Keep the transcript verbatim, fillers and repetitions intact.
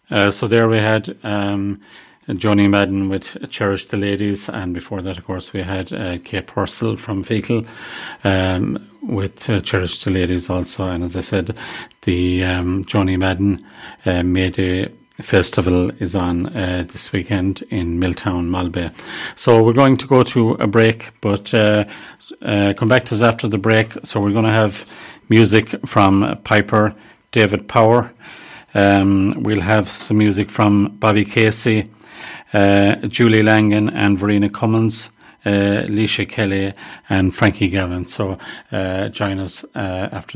Uh, so there we had um, Joni Madden with Cherish the Ladies, and before that, of course, we had uh, Kate Purcell from Fecal um, with uh, Cherish the Ladies also. And as I said, the um, Joni Madden uh, Mayday Festival is on uh, this weekend in Milltown, Malbay. So we're going to go to a break, but uh, uh, come back to us after the break. So we're going to have music from Piper, David Power. Um, we'll have some music from Bobby Casey, uh, Julie Langan and Verena Cummins, uh, Leisha Kelly and Frankie Gavin. So uh, join us uh, after